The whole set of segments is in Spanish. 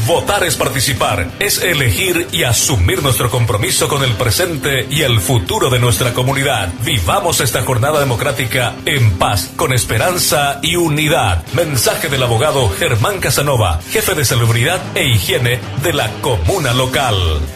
Votar es participar, es elegir y asumir nuestro compromiso con el presente y el futuro de nuestra comunidad. Vivamos esta jornada democrática en paz, con esperanza y unidad. Mensaje del abogado Germán Casanova, jefe de salubridad e higiene de la comuna local.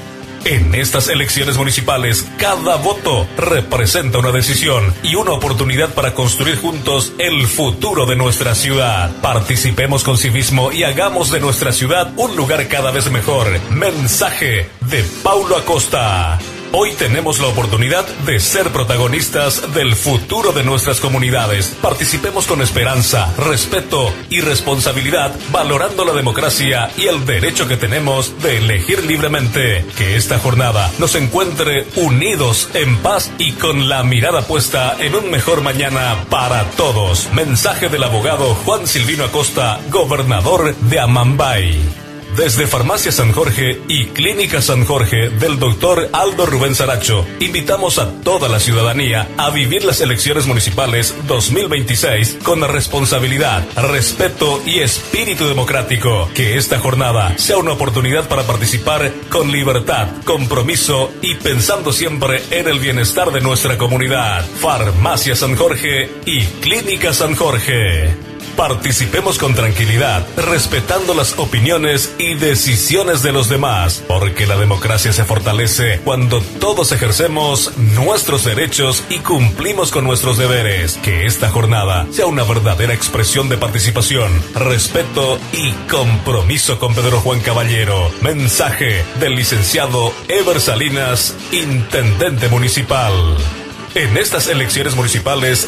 En estas elecciones municipales, cada voto representa una decisión y una oportunidad para construir juntos el futuro de nuestra ciudad. Participemos con civismo y hagamos de nuestra ciudad un lugar cada vez mejor. Mensaje de Paulo Acosta. Hoy tenemos la oportunidad de ser protagonistas del futuro de nuestras comunidades. Participemos con esperanza, respeto y responsabilidad, valorando la democracia y el derecho que tenemos de elegir libremente. Que esta jornada nos encuentre unidos, en paz y con la mirada puesta en un mejor mañana para todos. Mensaje del abogado Juan Silvino Acosta, gobernador de Amambay. Desde Farmacia San Jorge y Clínica San Jorge del doctor Aldo Rubén Saracho, invitamos a toda la ciudadanía a vivir las elecciones municipales 2026 con responsabilidad, respeto y espíritu democrático. Que esta jornada sea una oportunidad para participar con libertad, compromiso y pensando siempre en el bienestar de nuestra comunidad. Farmacia San Jorge y Clínica San Jorge. Participemos con tranquilidad, respetando las opiniones y decisiones de los demás, porque la democracia se fortalece cuando todos ejercemos nuestros derechos y cumplimos con nuestros deberes. Que esta jornada sea una verdadera expresión de participación, respeto y compromiso con Pedro Juan Caballero. Mensaje del licenciado Ever Salinas, intendente municipal. En estas elecciones municipales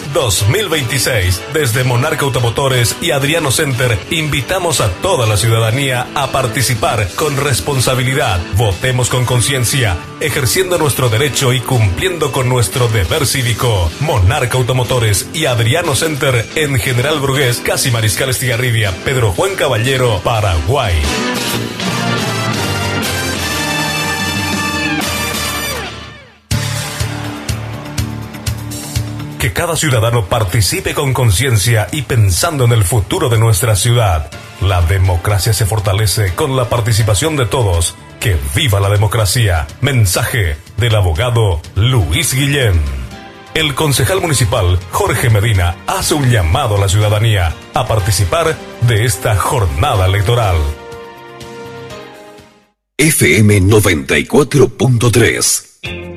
2026, desde Monarca Automotores y Adriano Center, invitamos a toda la ciudadanía a participar con responsabilidad. Votemos con conciencia, ejerciendo nuestro derecho y cumpliendo con nuestro deber cívico. Monarca Automotores y Adriano Center en General Brugués, casi Mariscal Estigarribia, Pedro Juan Caballero, Paraguay. Que cada ciudadano participe con conciencia y pensando en el futuro de nuestra ciudad. La democracia se fortalece con la participación de todos. ¡Que viva la democracia! Mensaje del abogado Luis Guillén. El concejal municipal Jorge Medina hace un llamado a la ciudadanía a participar de esta jornada electoral. FM 94.3